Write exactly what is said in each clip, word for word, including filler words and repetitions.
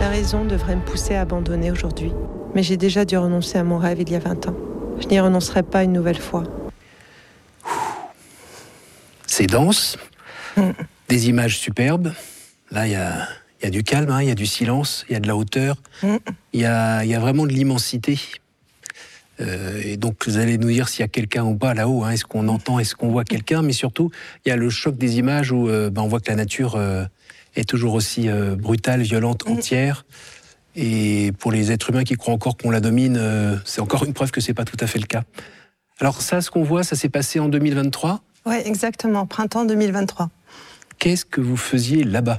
Ces raisons devraient me pousser à abandonner aujourd'hui. Mais j'ai déjà dû renoncer à mon rêve il y a vingt ans. Je n'y renoncerai pas une nouvelle fois. C'est dense, mm. Des images superbes. Là, il y a, y a du calme, il hein, y a du silence, il y a de la hauteur, il mm. y, a, y a vraiment de l'immensité. Euh, et donc, vous allez nous dire s'il y a quelqu'un ou pas là-haut. Hein, est-ce qu'on entend, est-ce qu'on voit quelqu'un? Mais surtout, il y a le choc des images où euh, ben, on voit que la nature euh, est toujours aussi euh, brutale, violente, entière. Et pour les êtres humains qui croient encore qu'on la domine, euh, c'est encore une preuve que c'est pas tout à fait le cas. Alors ça, ce qu'on voit, ça s'est passé en deux mille vingt-trois? Oui, exactement, printemps deux mille vingt-trois. Qu'est-ce que vous faisiez là-bas?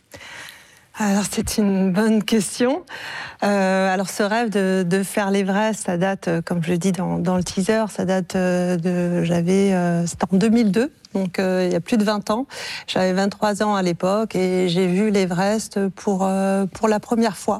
Alors c'est une bonne question. Euh, alors ce rêve de, de faire l'Everest, ça date, comme je le dis dans, dans le teaser, ça date de, j'avais, euh, c'était en deux mille deux. Donc euh, il y a plus de vingt ans. J'avais vingt-trois ans à l'époque et j'ai vu l'Everest pour, euh, pour la première fois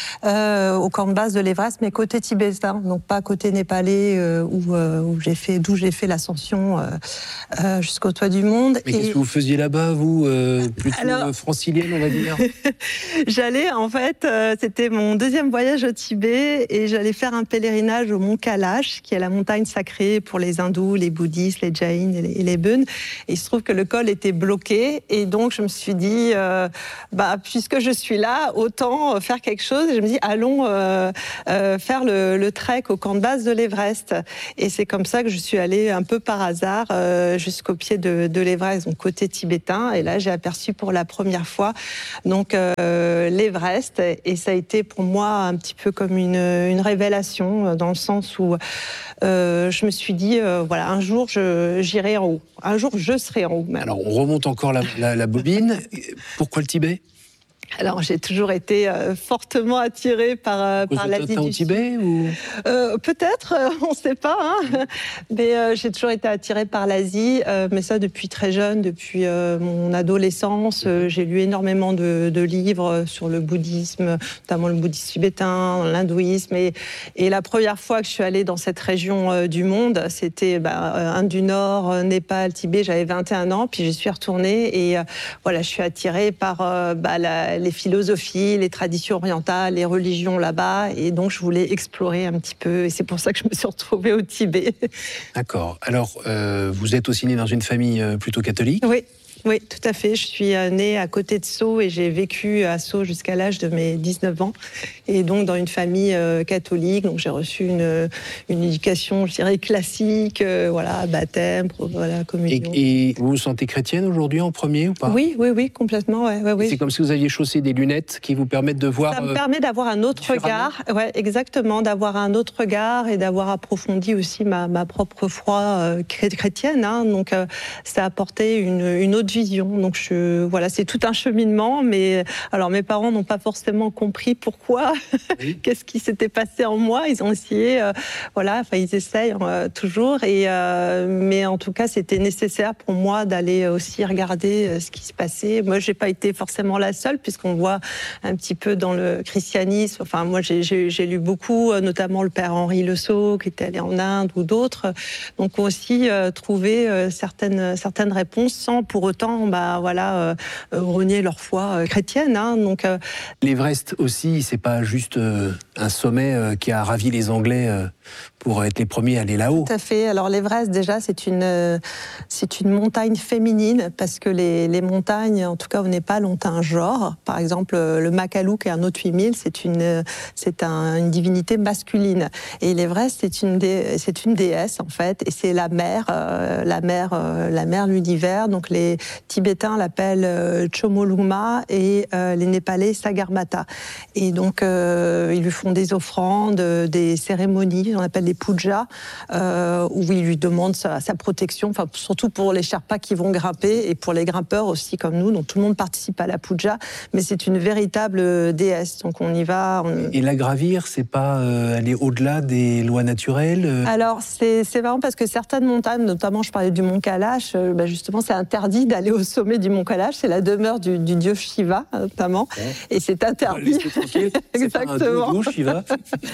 euh, au camp de base de l'Everest, mais côté tibétain, donc pas côté népalais euh, où, euh, où j'ai fait, d'où j'ai fait l'ascension euh, euh, jusqu'au toit du monde. Mais et... qu'est-ce que vous faisiez là-bas, vous euh, plutôt Alors... francilienne, on va dire? J'allais, en fait, euh, c'était mon deuxième voyage au Tibet et j'allais faire un pèlerinage au mont Kailash, qui est la montagne sacrée pour les hindous, les bouddhistes, les jains et les, et les bûnes. Et il se trouve que le col était bloqué et donc je me suis dit, euh, bah, puisque je suis là, autant faire quelque chose. Et je me dis, allons euh, euh, faire le, le trek au camp de base de l'Everest. Et c'est comme ça que je suis allée un peu par hasard euh, jusqu'au pied de, de l'Everest, donc côté tibétain. Et là, j'ai aperçu pour la première fois donc euh, l'Everest. Et ça a été pour moi un petit peu comme une, une révélation, dans le sens où euh, je me suis dit, euh, voilà, un jour, je, j'irai en haut. Un jour, je serai en haut. Même. Alors, on remonte encore la, la, la bobine. Pourquoi le Tibet ? Alors, j'ai toujours été euh, fortement attirée par, euh, par l'Asie du au Tibet ou euh, Peut-être, euh, on ne sait pas. Hein. Mais euh, j'ai toujours été attirée par l'Asie. Euh, mais ça, depuis très jeune, depuis euh, mon adolescence. Euh, j'ai lu énormément de, de livres sur le bouddhisme, notamment le bouddhisme tibétain, l'hindouisme. Et, et la première fois que je suis allée dans cette région euh, du monde, c'était bah, Inde du Nord, Népal, Tibet. J'avais vingt et un ans, puis j'y suis retournée. Et euh, voilà, je suis attirée par euh, bah, la les philosophies, les traditions orientales, les religions là-bas. Et donc, je voulais explorer un petit peu. Et c'est pour ça que je me suis retrouvée au Tibet. D'accord. Alors, euh, vous êtes aussi née dans une famille plutôt catholique ? Oui. Oui, tout à fait. Je suis née à côté de Sceaux et j'ai vécu à Sceaux jusqu'à l'âge de mes dix-neuf ans. Et donc dans une famille euh, catholique, donc j'ai reçu une, une éducation, je dirais, classique, euh, voilà, baptême, voilà, communion. Et, et vous vous sentez chrétienne aujourd'hui en premier ou pas ? Oui, oui, oui, complètement. Ouais, ouais, oui. C'est comme si vous aviez chaussé des lunettes qui vous permettent de voir. Ça me permet d'avoir un autre regard, ouais, exactement, d'avoir un autre regard et d'avoir approfondi aussi ma, ma propre foi euh, chrétienne. Hein, donc euh, ça a apporté une, une autre vision. Donc je, voilà, c'est tout un cheminement, mais alors mes parents n'ont pas forcément compris pourquoi, oui. Qu'est-ce qui s'était passé en moi. Ils ont essayé, euh, voilà, enfin ils essayent euh, toujours, et euh, mais en tout cas c'était nécessaire pour moi d'aller aussi regarder euh, ce qui se passait. Moi j'ai pas été forcément la seule, puisqu'on voit un petit peu dans le christianisme. Enfin moi j'ai, j'ai, j'ai lu beaucoup, notamment le père Henri Le Sceau qui était allé en Inde ou d'autres, donc ont aussi euh, trouvé euh, certaines certaines réponses sans pour autant bah, voilà, euh, renier leur foi euh, chrétienne. Hein, donc, euh... L'Everest aussi, c'est pas juste euh, un sommet euh, qui a ravi les Anglais euh, pour être les premiers à aller là-haut. Tout à fait. Alors l'Everest, déjà, c'est une, euh, c'est une montagne féminine, parce que les, les montagnes, en tout cas au Népal, ont un genre. Par exemple, le Makalu, qui est un autre huit mille, c'est une, c'est un, une divinité masculine. Et l'Everest, c'est une, dé, c'est une déesse, en fait, et c'est la mère, euh, la mère, euh, la mère de l'univers. Donc les Tibétains l'appellent euh, Chomolungma et euh, les Népalais Sagarmatha. Et donc, euh, ils lui font des offrandes, des cérémonies, on appelle des pujas, euh, où ils lui demandent sa, sa protection, enfin, surtout pour les Sherpas qui vont grimper et pour les grimpeurs aussi comme nous. Donc tout le monde participe à la puja, mais c'est une véritable déesse. Donc on y va. On... Et la gravir, c'est pas euh, aller au-delà des lois naturelles euh... Alors c'est, c'est marrant parce que certaines montagnes, notamment je parlais du mont Kailash, euh, bah justement c'est interdit d'aller au sommet du mont Kailash, c'est la demeure du, du dieu Shiva notamment, ouais. Et c'est interdit. Exactement. Doux, Shiva.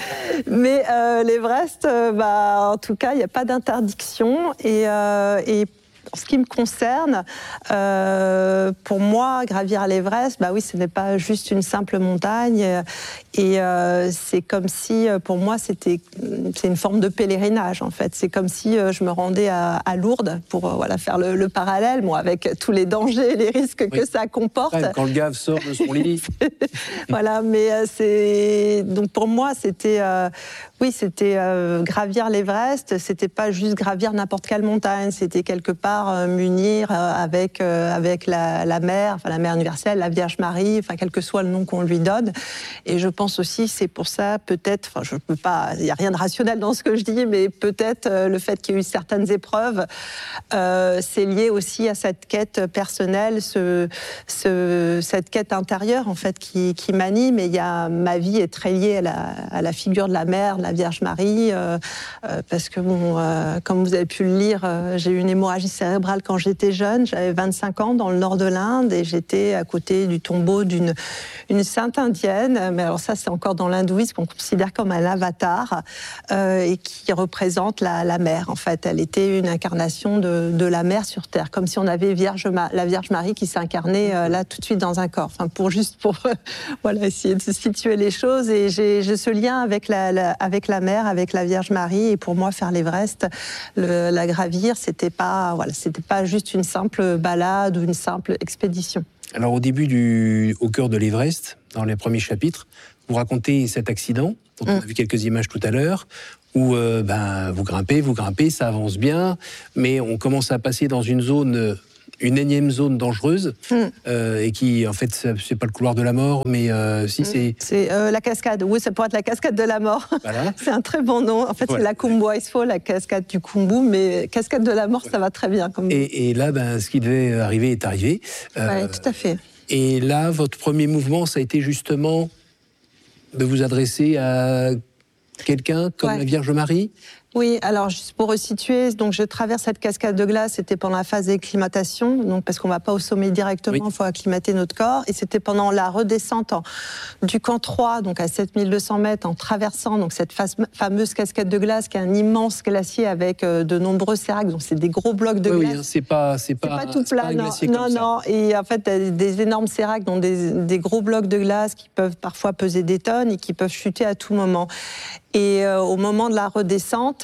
Mais euh, l'Everest, euh, bah, en tout cas, il n'y a pas d'interdiction et, euh, et en ce qui me concerne, euh, pour moi, gravir l'Everest, bah oui, ce n'est pas juste une simple montagne. Et euh, c'est comme si, pour moi, c'était c'est une forme de pèlerinage, en fait. C'est comme si euh, je me rendais à, à Lourdes pour euh, voilà, faire le, le parallèle, bon, avec tous les dangers et les risques oui. que ça comporte. Ouais, quand le gave sort de son lit. Voilà, mais euh, c'est... Donc pour moi, c'était... Euh, oui, c'était euh, gravir l'Everest, c'était pas juste gravir n'importe quelle montagne, c'était quelque part euh, m'unir euh, avec, euh, avec la, la mère, enfin la mère universelle, la Vierge Marie, enfin quel que soit le nom qu'on lui donne. Et je pense aussi, c'est pour ça, peut-être, enfin je peux pas, il n'y a rien de rationnel dans ce que je dis, mais peut-être euh, le fait qu'il y ait eu certaines épreuves, euh, c'est lié aussi à cette quête personnelle, ce, ce, cette quête intérieure en fait qui, qui m'anime. Et il y a, ma vie est très liée à la, à la figure de la mère, de la Vierge Marie, euh, euh, parce que bon, euh, comme vous avez pu le lire, euh, j'ai eu une hémorragie cérébrale quand j'étais jeune, j'avais vingt-cinq ans dans le nord de l'Inde et j'étais à côté du tombeau d'une une sainte indienne, mais alors ça c'est encore dans l'hindouisme qu'on considère comme un avatar euh, et qui représente la, la mère en fait. Elle était une incarnation de, de la mère sur terre, comme si on avait Vierge, la Vierge Marie qui s'incarnait euh, là tout de suite dans un corps. Enfin pour juste pour euh, voilà essayer de situer les choses et j'ai, j'ai ce lien avec la, la avec la mère, avec la Vierge Marie, et pour moi faire l'Everest, le, la gravir, c'était pas, voilà, c'était pas juste une simple balade ou une simple expédition. Alors au début, du, au cœur de l'Everest, dans les premiers chapitres, vous racontez cet accident, dont mmh. on a vu quelques images tout à l'heure, où euh, ben, vous grimpez, vous grimpez, ça avance bien, mais on commence à passer dans une zone... une énième zone dangereuse, mm. euh, et qui, en fait, c'est pas le couloir de la mort, mais euh, si mm. c'est... C'est euh, la cascade, oui, ça pourrait être la cascade de la mort. Voilà. C'est un très bon nom. En fait, voilà. C'est la Khumbu Icefall, la cascade du Khumbu, mais cascade de la mort, voilà. Ça va très bien. Comme... Et, et là, ben, ce qui devait arriver est arrivé. Euh, oui, tout à fait. Et là, votre premier mouvement, ça a été justement de vous adresser à quelqu'un comme ouais. la Vierge Marie ? Oui, alors juste pour resituer, donc je traverse cette cascade de glace, c'était pendant la phase d'acclimatation, donc parce qu'on ne va pas au sommet directement, il oui. faut acclimater notre corps, et c'était pendant la redescente en, du camp trois, donc à sept mille deux cents mètres, en traversant donc cette fameuse cascade de glace, qui est un immense glacier avec euh, de nombreux séracs, donc c'est des gros blocs de oui, glace. Oui, hein, c'est pas, c'est pas, c'est pas tout plat, pas non, non, non, et en fait des, des énormes séracs, donc des, des gros blocs de glace qui peuvent parfois peser des tonnes et qui peuvent chuter à tout moment. Et euh, au moment de la redescente,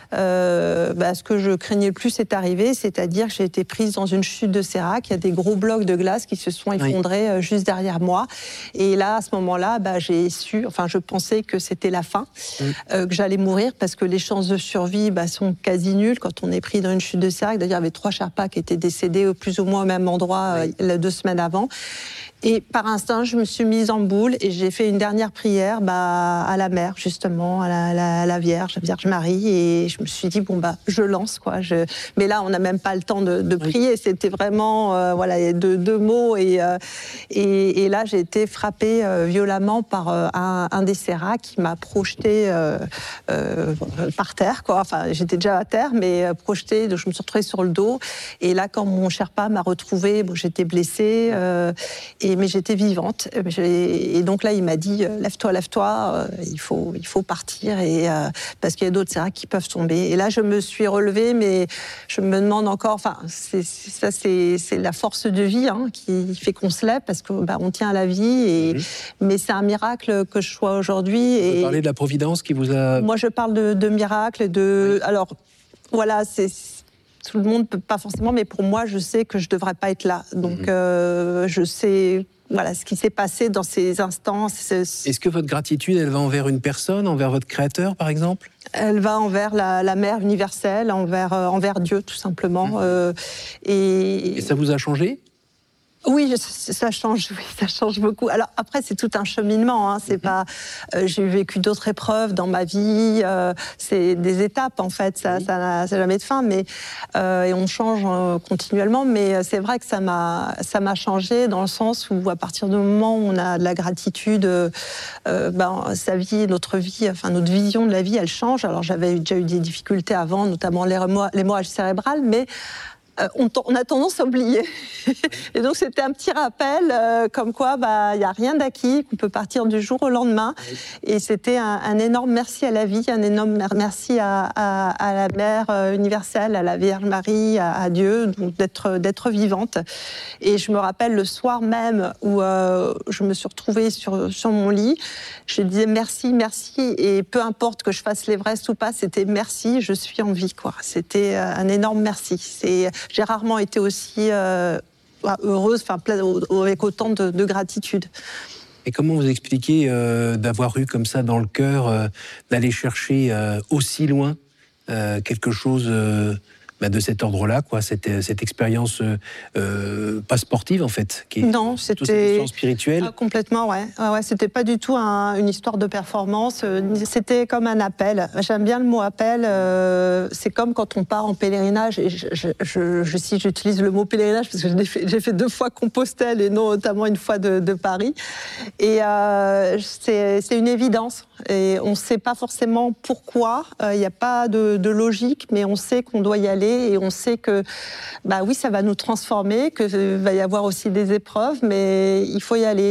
euh, bah, ce que je craignais le plus est arrivé, c'est-à-dire que j'ai été prise dans une chute de sérac. Il y a des gros blocs de glace qui se sont effondrés oui. euh, juste derrière moi. Et là, à ce moment-là, bah, j'ai su, enfin, je pensais que c'était la fin, oui. euh, que j'allais mourir, parce que les chances de survie bah, sont quasi nulles quand on est pris dans une chute de sérac. D'ailleurs, il y avait trois Sherpas qui étaient décédés plus ou moins au même endroit oui. euh, deux semaines avant. Et par instinct, je me suis mise en boule et j'ai fait une dernière prière bah, à la mère, justement, à la, la, la Vierge, la Vierge Marie. Et je me suis dit, bon, bah, je lance, quoi. Je... Mais là, on n'a même pas le temps de, de prier. Oui. C'était vraiment, euh, voilà, deux, deux mots. Et, euh, et, et là, j'ai été frappée euh, violemment par euh, un, un des séracs qui m'a projetée euh, euh, par terre, quoi. Enfin, j'étais déjà à terre, mais euh, projetée, donc je me suis retrouvée sur le dos. Et là, quand mon Sherpa m'a retrouvée, bon, j'étais blessée. Euh, et mais j'étais vivante. Et donc là, il m'a dit « Lève-toi, lève-toi, il faut, il faut partir, et, euh, parce qu'il y a d'autres séracs qui peuvent tomber. » Et là, je me suis relevée, mais je me demande encore... Enfin, c'est, ça, c'est, c'est la force de vie hein, qui fait qu'on se lève, parce qu'on bah, tient à la vie. Et, mmh. Mais c'est un miracle que je sois aujourd'hui. Vous et parlez de la Providence qui vous a... Moi, je parle de, de miracle. De... Oui. Alors, voilà, c'est... Tout le monde ne peut pas forcément, mais pour moi, je sais que je ne devrais pas être là. Donc, mmh. euh, je sais voilà, ce qui s'est passé dans ces instants. C'est... Est-ce que votre gratitude, elle va envers une personne, envers votre créateur, par exemple ? Elle va envers la, la mère universelle, envers, euh, envers Dieu, tout simplement. Mmh. Euh, et... et ça vous a changé ? Oui, ça change, oui, ça change beaucoup. Alors après, c'est tout un cheminement. Hein, c'est mm-hmm. pas, euh, j'ai vécu d'autres épreuves dans ma vie. Euh, c'est des étapes en fait. Ça, oui. ça n'a jamais de fin. Mais euh, et on change euh, continuellement. Mais c'est vrai que ça m'a, ça m'a changé dans le sens où à partir du moment où on a de la gratitude, euh, ben sa vie, notre vie, enfin notre vision de la vie, elle change. Alors j'avais déjà eu des difficultés avant, notamment l'hémorragie cérébrale, mais Euh, on, on a tendance à oublier. Et donc c'était un petit rappel, euh, comme quoi bah, il n'y a rien d'acquis, qu'on peut partir du jour au lendemain. Et c'était un, un énorme merci à la vie, un énorme merci à, à, à la Mère universelle, à la Vierge Marie, à, à Dieu, d'être, d'être vivante. Et je me rappelle le soir même où euh, je me suis retrouvée sur, sur mon lit, je disais merci, merci, et peu importe que je fasse l'Everest ou pas, c'était merci, je suis en vie, quoi. C'était un énorme merci. C'est, j'ai rarement été aussi euh, heureuse, enfin, avec autant de, de gratitude. Et comment vous expliquez euh, d'avoir eu comme ça dans le cœur, euh, d'aller chercher euh, aussi loin euh, quelque chose euh, bah, de cet ordre-là, quoi, cette, cette expérience euh, euh, pas sportive en fait, qui est non, c'était spirituelle. Ah, complètement, ouais. ouais, ouais c'était pas du tout un, une histoire de performance. C'était comme un appel. J'aime bien le mot appel. Euh, c'est comme quand on part en pèlerinage. Et je, je, je, je, si j'utilise le mot pèlerinage parce que j'ai fait, j'ai fait deux fois Compostelle et non notamment une fois de, de Paris. Et euh, c'est, c'est une évidence. Et on ne sait pas forcément pourquoi. Il euh, n'y a pas de, de logique, mais on sait qu'on doit y aller. Et on sait que, bah oui, ça va nous transformer, qu'il va y avoir aussi des épreuves, mais il faut y aller.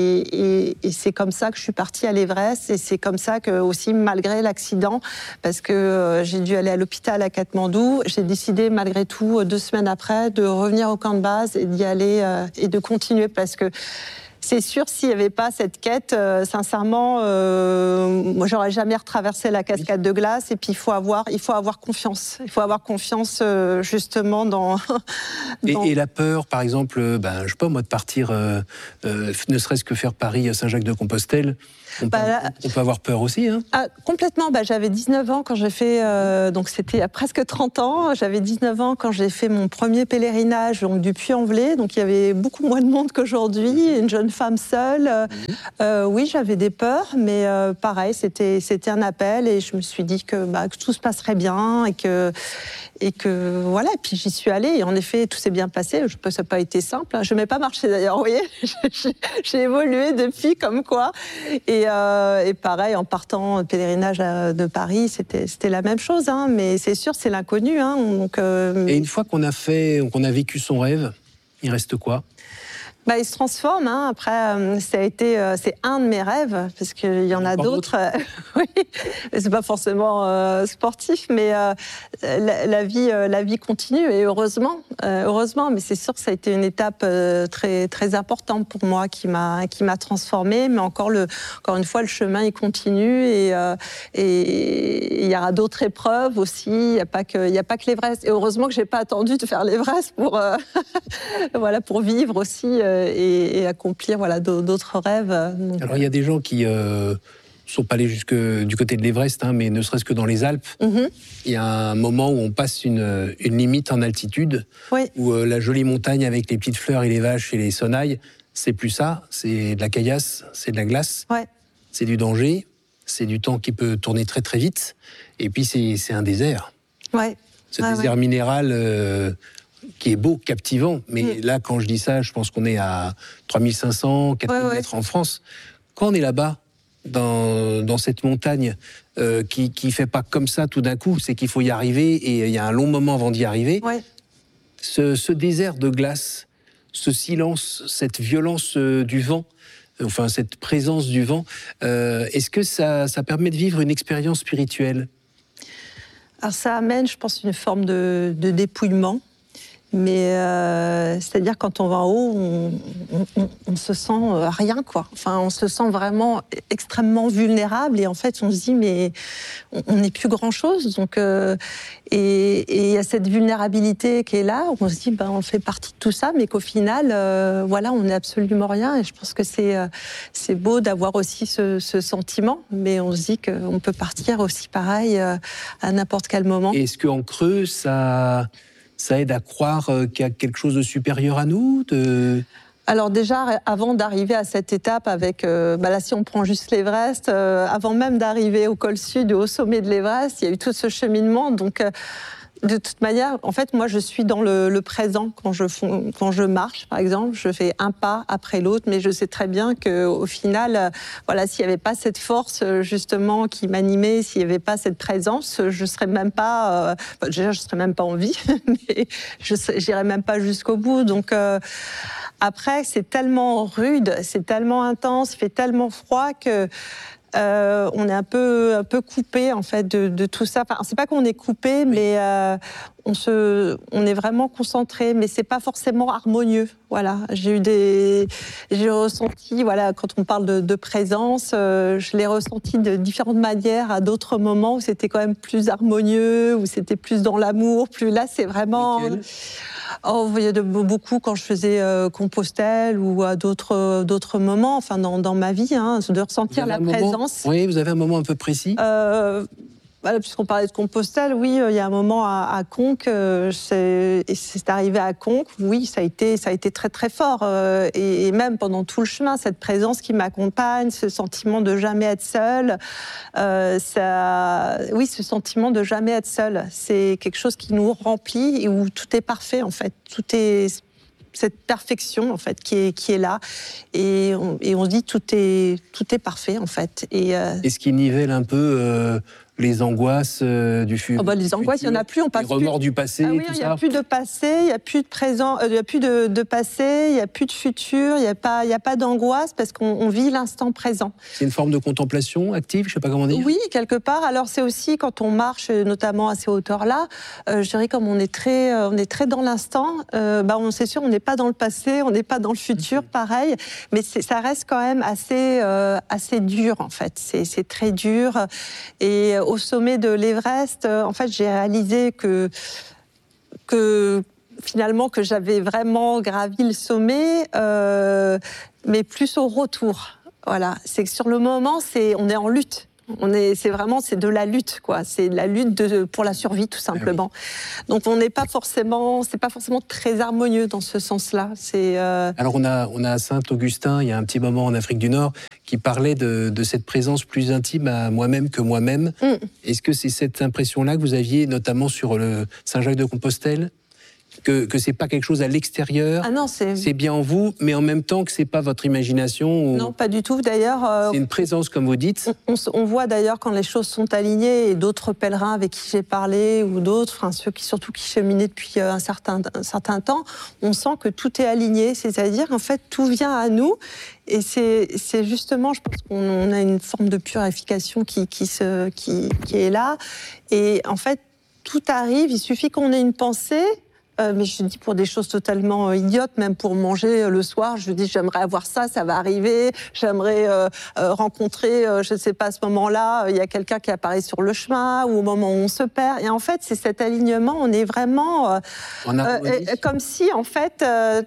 Et, et, et c'est comme ça que je suis partie à l'Everest. Et c'est comme ça que, aussi, malgré l'accident, parce que euh, j'ai dû aller à l'hôpital à Katmandou, j'ai décidé, malgré tout, deux semaines après, de revenir au camp de base et d'y aller euh, et de continuer, parce que c'est sûr, s'il n'y avait pas cette quête, euh, sincèrement, euh, moi, j'aurais jamais retraversé la cascade de glace. Et puis, il faut avoir, il faut avoir confiance. Il faut avoir confiance, euh, justement, dans... dans... Et, et la peur, par exemple, ben, je sais pas, moi, de partir, euh, euh, ne serait-ce que faire Paris-Saint-Jacques-de-Compostelle, on, bah, là, on peut avoir peur aussi. Hein. Ah, complètement. Bah, j'avais dix-neuf ans quand j'ai fait... Euh, donc, c'était il y a presque trente ans. J'avais dix-neuf ans quand j'ai fait mon premier pèlerinage, donc, du Puy-en-Velay. Donc, il y avait beaucoup moins de monde qu'aujourd'hui. Une jeune femme seule. Euh, mmh. euh, oui, j'avais des peurs, mais euh, pareil, c'était, c'était un appel et je me suis dit que, bah, que tout se passerait bien et que, et que voilà. Et puis j'y suis allée et en effet, tout s'est bien passé. Je pense que ça n'a pas été simple. Je n'ai pas marché d'ailleurs, vous voyez. j'ai, j'ai évolué depuis, comme quoi. Et, euh, et pareil, en partant de pèlerinage de Paris, c'était, c'était la même chose. Hein, mais c'est sûr, c'est l'inconnu. Hein, donc, euh... Et une fois qu'on a fait, qu'on a vécu son rêve, il reste quoi ? Bah, il se transforme. Hein. Après, euh, ça a été, euh, c'est un de mes rêves, parce qu'il y en a d'autres. Euh, oui, c'est pas forcément euh, sportif, mais euh, la, la vie, euh, la vie continue et heureusement, euh, heureusement. Mais c'est sûr que ça a été une étape euh, très, très importante pour moi, qui m'a, qui m'a transformée. Mais encore le, encore une fois, le chemin il continue et euh, et il y aura d'autres épreuves aussi. Il y a pas que, il y a pas que l'Everest. Et heureusement que j'ai pas attendu de faire l'Everest pour, euh, voilà, pour vivre aussi. Euh, Et, et accomplir voilà, d'autres rêves. Donc, alors il y a des gens qui ne euh, sont pas allés jusque du côté de l'Everest, hein, mais ne serait-ce que dans les Alpes, mm-hmm. il y a un moment où on passe une, une limite en altitude, oui. où euh, la jolie montagne avec les petites fleurs et les vaches et les sonnailles, c'est plus ça, c'est de la caillasse, c'est de la glace, ouais. c'est du danger, c'est du temps qui peut tourner très très vite, et puis c'est, c'est un désert. Ouais. Ce ouais, désert ouais. minéral... Euh, qui est beau, captivant, mais mmh. là, quand je dis ça, je pense qu'on est à trois mille cinq cents, quatre mille ouais, mètres ouais. en France. Quand on est là-bas, dans, dans cette montagne, euh, qui ne fait pas comme ça tout d'un coup, c'est qu'il faut y arriver, et il y a un long moment avant d'y arriver. Ouais. Ce, ce désert de glace, ce silence, cette violence euh, du vent, enfin cette présence du vent, euh, est-ce que ça, ça permet de vivre une expérience spirituelle ? Alors ça amène, je pense, une forme de, de dépouillement. Mais euh, c'est-à-dire quand on va en haut, on, on, on, on se sent rien, quoi. Enfin, on se sent vraiment extrêmement vulnérable et en fait, on se dit mais on n'est plus grand-chose. Donc, euh, et il y a cette vulnérabilité qui est là. On se dit ben on fait partie de tout ça, mais qu'au final, euh, voilà, on n'est absolument rien. Et je pense que c'est euh, c'est beau d'avoir aussi ce, ce sentiment, mais on se dit qu'on peut partir aussi pareil euh, à n'importe quel moment. Et est-ce qu'en creux, ça Ça aide à croire qu'il y a quelque chose de supérieur à nous de... Alors déjà, avant d'arriver à cette étape avec, euh, bah là si on prend juste l'Everest, euh, avant même d'arriver au col sud, au sommet de l'Everest, il y a eu tout ce cheminement. Donc euh, de toute manière, en fait, moi, je suis dans le, le présent quand je, quand je marche, par exemple. Je fais un pas après l'autre, mais je sais très bien qu'au final, euh, voilà, s'il n'y avait pas cette force, justement, qui m'animait, s'il n'y avait pas cette présence, je ne serais même pas... Euh, enfin, déjà, je ne serais même pas en vie, mais je n'irais même pas jusqu'au bout. Donc, euh, après, c'est tellement rude, c'est tellement intense, il fait tellement froid que... Euh, on est un peu, un peu coupé en fait de, de tout ça. Enfin, c'est pas qu'on est coupé, mais euh, on se, on est vraiment concentré, mais c'est pas forcément harmonieux. Voilà, j'ai eu des, j'ai ressenti, voilà, quand on parle de, de présence, euh, je l'ai ressenti de différentes manières à d'autres moments où c'était quand même plus harmonieux, où c'était plus dans l'amour. Plus là, c'est vraiment. Nickel. Oh, il y a de, beaucoup quand je faisais euh, Compostelle ou à d'autres, d'autres moments, enfin dans, dans ma vie, hein, de ressentir la présence. Moment, oui, vous avez un moment un peu précis euh, Voilà, puisqu'on parlait de Compostelle, oui, il y a un moment à, à Conques, euh, c'est, et c'est arrivé à Conques, oui, ça a été, ça a été très très fort, euh, et, et même pendant tout le chemin, cette présence qui m'accompagne, ce sentiment de jamais être seule, euh, ça, oui, ce sentiment de jamais être seule, c'est quelque chose qui nous remplit et où tout est parfait en fait, tout est cette perfection en fait qui est qui est là et on, et on se dit tout est tout est parfait en fait et euh, est-ce qu'il nivelle un peu euh, les angoisses euh, du futur? Oh bah, les angoisses, il n'y en a plus, on passe les remords plus. du passé, Ah oui, tout il ça. n'y a plus de passé, il n'y a plus de présent, euh, il n'y a plus de, de passé, il n'y a plus de futur, il n'y a pas, il n'y a pas d'angoisse parce qu'on on vit l'instant présent. C'est une forme de contemplation active, je ne sais pas comment dire. Oui, quelque part. Alors c'est aussi quand on marche, notamment à ces hauteurs-là, euh, je dirais comme on est très, euh, on est très dans l'instant. Euh, bah on c'est sûr, on n'est pas dans le passé, on n'est pas dans le futur, pareil. Mais ça reste quand même assez, euh, assez dur en fait. C'est, c'est très dur. Et au sommet de l'Everest, euh, en fait, j'ai réalisé que que finalement que j'avais vraiment gravi le sommet, euh, mais plus au retour. Voilà, c'est que sur le moment, c'est on est en lutte. On est, c'est vraiment, c'est de la lutte, quoi. C'est de la lutte de, pour la survie, tout simplement. Ah oui. Donc, on n'est pas forcément, c'est pas forcément très harmonieux dans ce sens-là. C'est. Euh... Alors, on a, on a Saint-Augustin, il y a un petit moment en Afrique du Nord, qui parlait de, de cette présence plus intime à moi-même que moi-même. Mm. Est-ce que c'est cette impression-là que vous aviez, notamment sur le Saint-Jacques-de-Compostelle ? Que, que c'est pas quelque chose à l'extérieur, ah non, c'est... c'est bien en vous, mais en même temps que c'est pas votre imagination ou... Non, pas du tout. D'ailleurs, euh, c'est une présence, comme vous dites. On, on, on voit d'ailleurs quand les choses sont alignées, et d'autres pèlerins avec qui j'ai parlé ou d'autres, enfin ceux qui surtout qui cheminaient depuis un certain, un certain temps, on sent que tout est aligné, c'est-à-dire en fait tout vient à nous. Et c'est, c'est justement, je pense qu'on a une forme de purification qui, qui, se, qui, qui est là. Et en fait, tout arrive. Il suffit qu'on ait une pensée. Euh, mais je dis pour des choses totalement euh, idiotes, même pour manger euh, le soir, je dis j'aimerais avoir ça, ça va arriver, j'aimerais euh, euh, rencontrer, euh, je ne sais pas, à ce moment-là, il euh, y a quelqu'un qui apparaît sur le chemin, ou au moment où on se perd. Et en fait, c'est cet alignement, on est vraiment euh, euh, comme si, en fait, euh,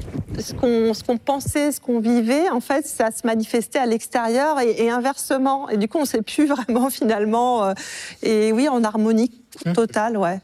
ce qu'on, ce qu'on pensait, ce qu'on vivait, en fait, ça se manifestait à l'extérieur et, et inversement. Et du coup, on ne sait plus vraiment, finalement. Euh, et oui, en harmonie totale, ouais.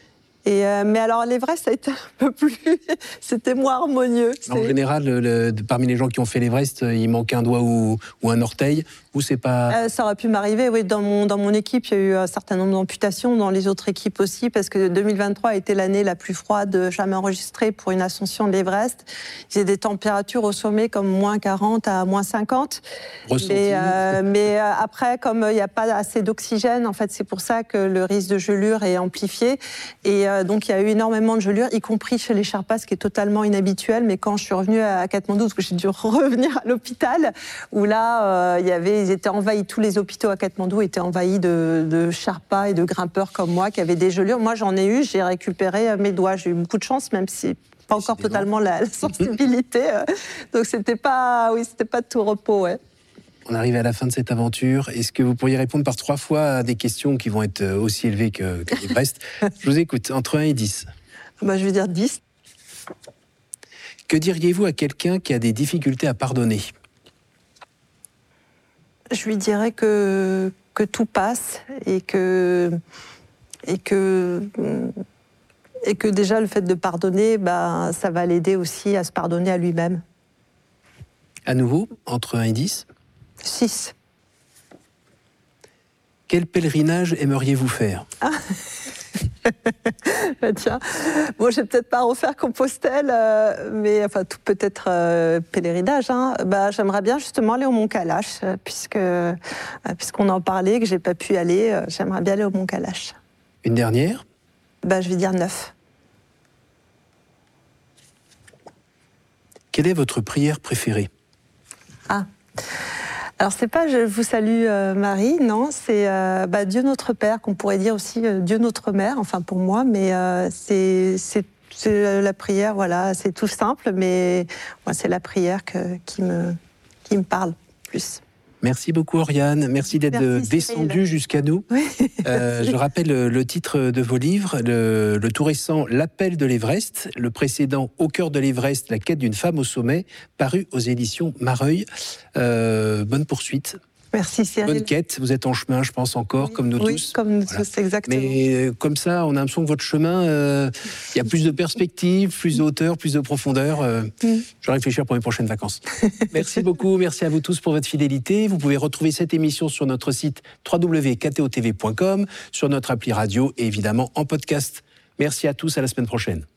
Et euh, mais alors l'Everest, ça a été un peu plus, c'était moins harmonieux. En général, le, le, parmi les gens qui ont fait l'Everest, il manque un doigt ou, ou un orteil, ou c'est pas... Euh, ça aurait pu m'arriver, oui. Dans mon, dans mon équipe, il y a eu un certain nombre d'amputations, dans les autres équipes aussi, parce que deux mille vingt-trois a été l'année la plus froide jamais enregistrée pour une ascension de l'Everest. Il y a des températures au sommet comme moins quarante à moins cinquante. Mais, euh, mais après, comme il n'y a pas assez d'oxygène, en fait, c'est pour ça que le risque de gelure est amplifié. Et donc il y a eu énormément de gelures, y compris chez les Sherpas, ce qui est totalement inhabituel. Mais quand je suis revenue à Katmandou, parce que j'ai dû revenir à l'hôpital, où là, euh, il y avait, ils étaient envahis, tous les hôpitaux à Katmandou étaient envahis de, de Sherpas et de grimpeurs comme moi, qui avaient des gelures. Moi, j'en ai eu, j'ai récupéré mes doigts. J'ai eu beaucoup de chance, même si pas encore totalement la, la sensibilité. Donc c'était pas, oui, c'était pas de tout repos, ouais. On arrive à la fin de cette aventure. Est-ce que vous pourriez répondre par trois fois à des questions qui vont être aussi élevées que, que l'Everest? Je vous écoute, entre un et dix. Bah, je vais dire dix. Que diriez-vous à quelqu'un qui a des difficultés à pardonner? Je lui dirais que, que tout passe et que, et, que, et que déjà le fait de pardonner, bah, ça va l'aider aussi à se pardonner à lui-même. À nouveau, entre un et dix? six. Quel pèlerinage aimeriez-vous faire? Ah. Bah, tiens, bon, je vais peut-être pas refaire Compostelle, euh, mais enfin tout peut-être euh, pèlerinage. Hein. Bah, j'aimerais bien justement aller au Mont Kalash, euh, puisque euh, puisqu'on en parlait, que j'ai pas pu aller. Euh, j'aimerais bien aller au Mont Kalash. Une dernière ? Bah, je vais dire neuf. Quelle est votre prière préférée ? Ah. Alors, c'est pas « Je vous salue euh, Marie », non, c'est euh, bah, Dieu notre Père, qu'on pourrait dire aussi euh, Dieu notre Mère, enfin pour moi, mais euh, c'est, c'est, c'est la prière, voilà, c'est tout simple, mais ouais, c'est la prière que, qui, me, qui me parle plus. Merci beaucoup Oriane, merci d'être Merci, descendue jusqu'à nous. Oui. Euh, je rappelle le titre de vos livres, le, le tout récent « L'appel de l'Everest », le précédent « Au cœur de l'Everest, la quête d'une femme au sommet », paru aux éditions Mareuil. Euh, bonne poursuite. Merci Cyril. Bonne quête, vous êtes en chemin, je pense encore, oui, comme nous oui, tous. comme nous voilà. tous, exactement. Mais euh, comme ça, on a l'impression que votre chemin, il euh, y a plus de perspectives, plus de hauteur, plus de profondeur. Euh, mm. Je vais réfléchir pour mes prochaines vacances. Merci beaucoup, merci à vous tous pour votre fidélité. Vous pouvez retrouver cette émission sur notre site w w w point k t o t v point com, sur notre appli radio et évidemment en podcast. Merci à tous, à la semaine prochaine.